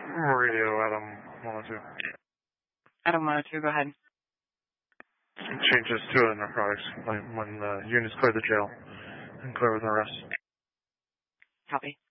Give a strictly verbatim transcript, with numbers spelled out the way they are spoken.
Radio Adam one oh two. Adam one oh two, go ahead. Changes to other narcotics when, when the units clear the jail and clear with an arrest. Copy.